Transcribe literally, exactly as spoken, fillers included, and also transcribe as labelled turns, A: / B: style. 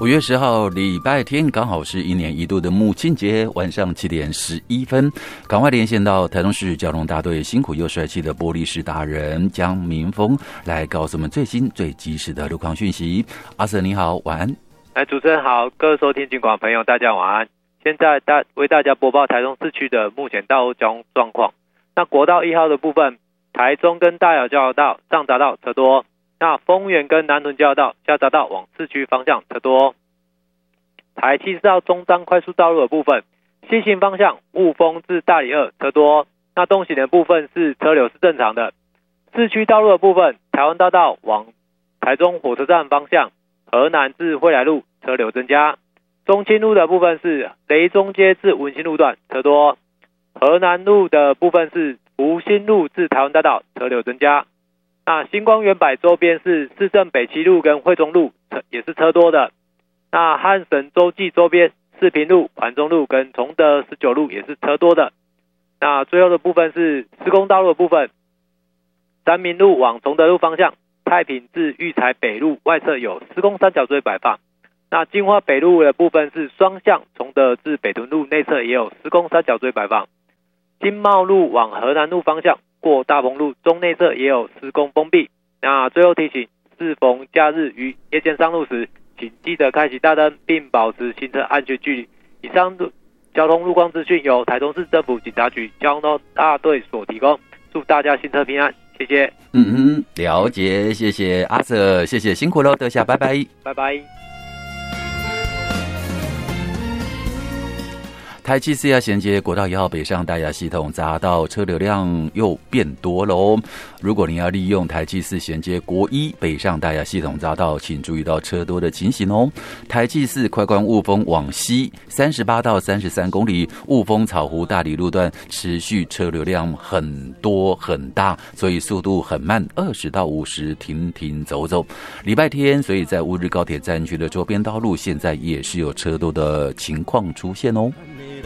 A: 五月十号礼拜天，刚好是一年一度的母亲节，晚上七点十一分，赶快连线到台中市交通大队辛苦又帅气的玻璃市达人江明峰，来告诉我们最新最及时的路况讯息。阿 Sir 你好，晚安。
B: 哎，主持人好，各位收听警广朋友，大家晚安。现在大为大家播报台中市区的目前道路交通状况。那国道一号的部分，台中跟大雅交流道上匝道车多。那丰原跟南屯交流道下匝道往市区方向车多。台七四号中彰快速道路的部分，西行方向雾峰至大里二车多。那东行的部分是车流是正常的。市区道路的部分，台湾大道往台中火车站方向，河南至惠来路车流增加。中清路的部分是雷中街至文心路段车多。河南路的部分是福兴路至台湾大道车流增加。那星光园百周边是市政北七路跟惠中路也是车多的。那汉神洲际周边四平路、环中路跟崇德十九路也是车多的。那最后的部分是施工道路的部分，三民路往崇德路方向，太平至育才北路外侧有施工三角锥摆放。那金华北路的部分是双向，崇德至北屯路内侧也有施工三角锥摆放。金茂路往河南路方向，过大鹏路中内侧也有施工封闭。那最后提醒，适逢假日与夜间上路时，请记得开启大灯，并保持行车安全距离。以上交通路况资讯由台中市政府警察局交通大队所提供，祝大家行车平安，谢谢。
A: 嗯嗯，了解，谢谢阿 Sir， 谢谢辛苦了，德夏，拜拜，
B: 拜拜。
A: 台七四要衔接国道一号北上大雅系统匝道，车流量又变多了哦。如果你要利用台七四衔接国一北上大雅系统匝道，请注意到车多的情形哦。台七四快关雾峰往西三十八到三十三公里，雾峰草湖大里路段持续车流量很多很大，所以速度很慢，二十到五十停停走走。礼拜天，所以在乌日高铁站区的周边道路现在也是有车多的情况出现哦。